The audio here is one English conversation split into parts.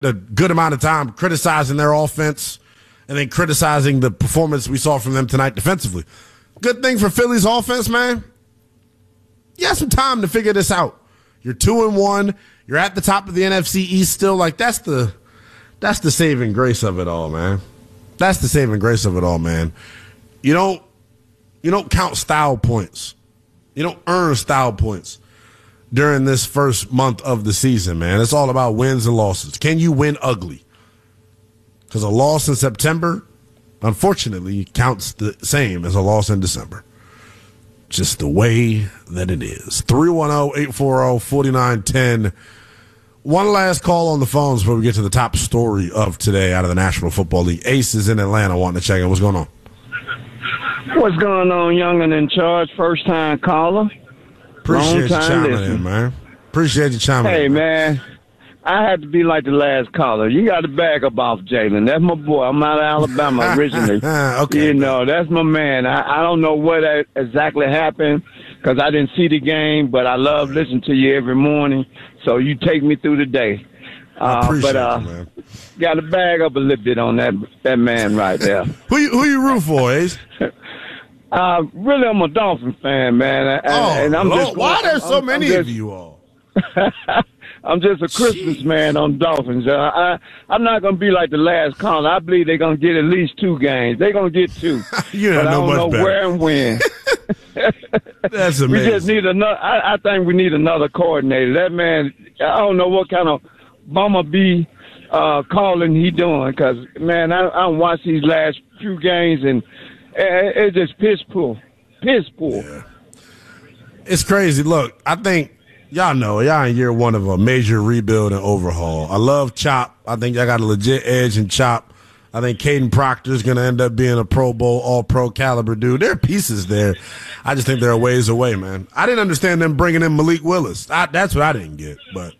a good amount of time criticizing their offense and then criticizing the performance we saw from them tonight defensively. Good thing for Philly's offense, man. You have some time to figure this out. You're 2-1. You're at the top of the NFC East still. Like, that's the saving grace of it all, man. That's the saving grace of it all, man. You don't count style points. You don't earn style points during this first month of the season, man. It's all about wins and losses. Can you win ugly? Because a loss in September, unfortunately, counts the same as a loss in December. Just the way that it is. 310-840-4910. One last call on the phones before we get to the top story of today out of the National Football League. Ace is in Atlanta wanting to check in. What's going on? What's going on, young and in charge? First-time caller. Appreciate you chiming in, man. Appreciate you chiming in. Hey, man. I had to be like the last caller. You got to back up off Jalen. That's my boy. I'm out of Alabama originally. Okay. You know, that's my man. I don't know what exactly happened because I didn't see the game, but I love listening to you every morning. So you take me through the day. I appreciate it, man. Got to bag up a little bit on that man right there. Who you root for, Ace? Really, I'm a Dolphin fan, man. And I'm Lord, just why there's so many of you all? I'm just a Christmas man on Dolphins. I'm not going to be like the last caller. I believe they're going to get at least 2 games. They're going to get 2. You but I know don't know better. where and when. That's amazing. We just need another. I think we need another coordinator. That man, I don't know what kind of bumblebee calling he doing. Because, man, I watched these last few games, and it's just piss poor. Piss poor. Yeah. It's crazy. Look, I think y'all know y'all in year 1 of a major rebuild and overhaul. I love Chop. I think y'all got a legit edge in Chop. I think Caden Proctor is going to end up being a Pro Bowl, all-pro caliber dude. There are pieces there. I just think they're a ways away, man. I didn't understand them bringing in Malik Willis. That's what I didn't get. But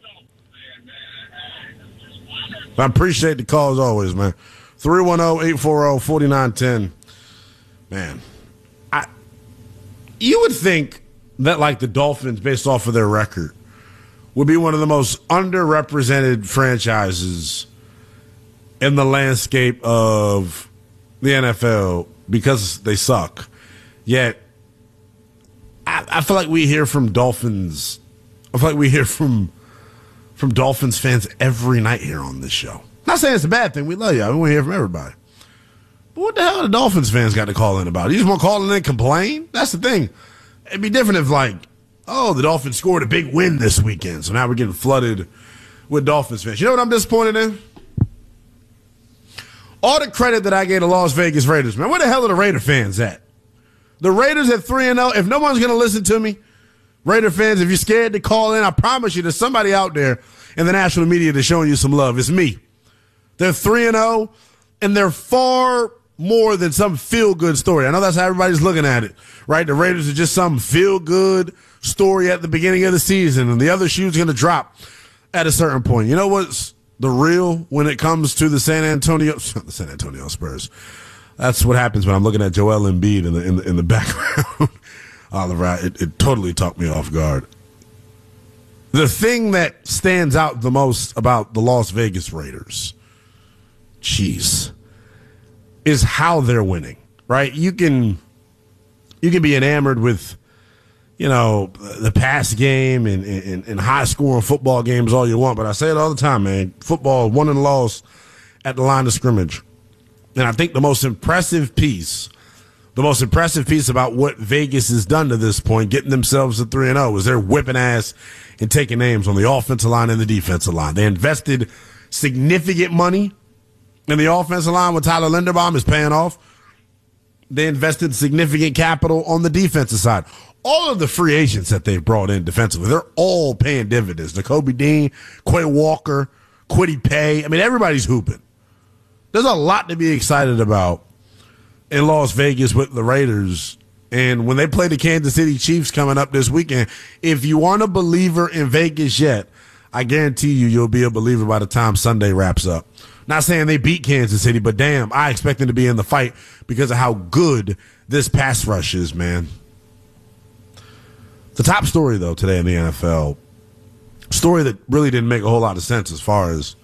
I appreciate the call as always, man. 310-840-4910. Man, you would think that, like, the Dolphins, based off of their record, would be one of the most underrepresented franchises in the landscape of the NFL because they suck. Yet, I feel like we hear from Dolphins. I feel like we hear from Dolphins fans every night here on this show. Not saying it's a bad thing. We love you. We want to hear from everybody. But what the hell are the Dolphins fans got to call in about? You just want to call in and complain? That's the thing. It'd be different if, like, oh, the Dolphins scored a big win this weekend, so now we're getting flooded with Dolphins fans. You know what I'm disappointed in? All the credit that I gave the Las Vegas Raiders, man. Where the hell are the Raider fans at? The Raiders at 3-0. If no one's going to listen to me, Raider fans, if you're scared to call in, I promise you there's somebody out there in the national media that's showing you some love. It's me. They're 3-0, and they're far more than some feel-good story. I know that's how everybody's looking at it, right? The Raiders are just some feel-good story at the beginning of the season, and the other shoe's going to drop at a certain point. You know what's the real when it comes to the San Antonio Spurs? That's what happens when I'm looking at Joel Embiid in the background. Oliver, it totally took me off guard. The thing that stands out the most about the Las Vegas Raiders, is how they're winning, right? You can be enamored with, you know, the pass game and high-scoring football games all you want, but I say it all the time, man. Football, won and lost at the line of scrimmage. And I think the most impressive piece about what Vegas has done to this point, getting themselves to 3-0, is they're whipping ass and taking names on the offensive line and the defensive line. They invested significant money in the offensive line with Tyler Linderbaum is paying off. They invested significant capital on the defensive side. All of the free agents that they've brought in defensively, they're all paying dividends. Nakobe Dean, Quay Walker, Kwity Paye. I mean, everybody's hooping. There's a lot to be excited about in Las Vegas with the Raiders. And when they play the Kansas City Chiefs coming up this weekend, if you aren't a believer in Vegas yet, I guarantee you'll be a believer by the time Sunday wraps up. Not saying they beat Kansas City, but damn, I expect them to be in the fight because of how good this pass rush is, man. The top story, though, today in the NFL, story that really didn't make a whole lot of sense as far as